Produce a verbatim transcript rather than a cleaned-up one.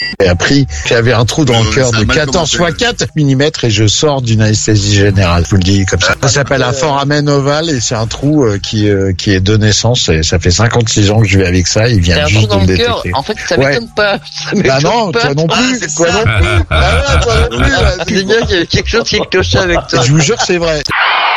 J'ai appris qu'il y avait un trou dans le cœur de quatorze fois quatre millimètres et je sors d'une anesthésie générale. Je vous le dis comme ça. Ça s'appelle un foramen ovale et c'est un trou euh, qui euh, qui est de naissance et ça fait cinquante-six ans que je vis avec ça. Il vient juste de me détecter. En fait, ça m'étonne ouais. pas. Ça m'étonne bah non, pas. toi non plus. Ah, toi non plus. Ah ouais, toi non plus. C'est bien qu'il y a quelque chose qui est cloché avec toi. Je vous jure, c'est vrai.